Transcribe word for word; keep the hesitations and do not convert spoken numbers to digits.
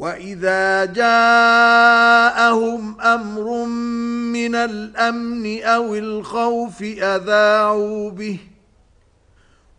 وَإِذَا جَاءَهُمْ أَمْرٌ مِّنَ الْأَمْنِ أَوِ الْخَوْفِ أَذَاعُوا بِهِ